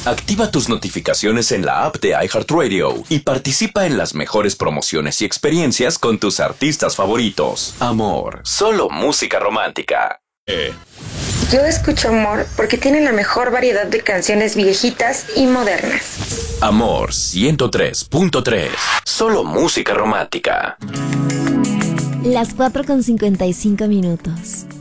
Activa tus notificaciones en la app de iHeartRadio y participa en las mejores promociones y experiencias con tus artistas favoritos. Amor, solo música romántica. Yo escucho Amor porque tiene la mejor variedad de canciones viejitas y modernas. Amor 103.3, solo música romántica. Las 4:55 minutos.